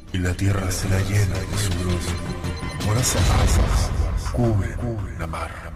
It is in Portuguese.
y la tierra se la llena de su brillo. Moras aguas cubren la mar.